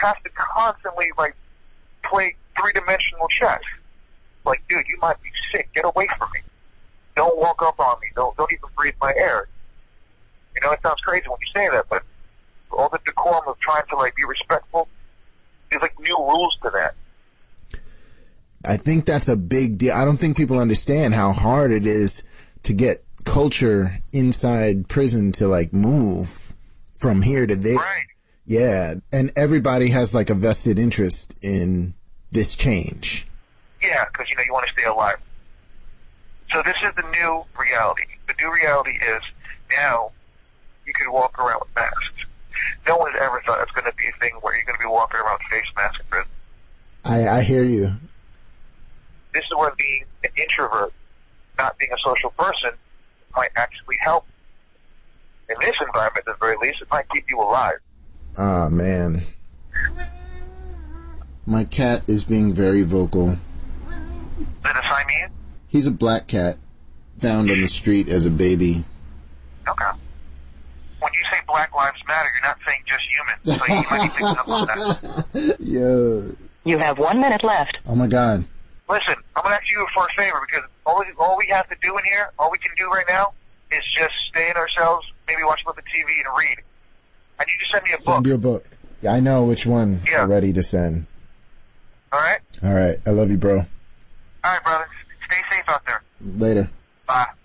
have to constantly, like, play three-dimensional chess. Like, dude, you might be sick. Get away from me. Don't walk up on me. Don't even breathe my air. You know, it sounds crazy when you say that, but all the decorum of trying to, like, be respectful, there's, like, new rules to that. I think that's a big deal. I don't think people understand how hard it is to get culture inside prison to, like, move from here to there. Right. Yeah. And everybody has, like, a vested interest in this change. Yeah, because, you know, you want to stay alive. So this is the new reality. The new reality is now you can walk around with masks. No one's ever thought it's going to be a thing where you're going to be walking around with face masks in prison. I hear you. This is where being an introvert, not being a social person, might actually help. In this environment, at the very least, it might keep you alive. Ah, man. My cat is being very vocal. Is it a Siamese? He's a black cat, found on the street as a baby. Okay. When you say Black Lives Matter, you're not saying just humans, so you might be picking up on that. Yo. You have 1 minute left. Oh, my God. Listen, I'm going to ask you for a favor, because all we have to do in here, all we can do right now, is just stay in ourselves, maybe watch a little bit of TV and read. I need you to send me a book. Send you a book. Yeah, I know which one you're ready to send. All right? All right. I love you, bro. All right, brother. Stay safe out there. Later. Bye.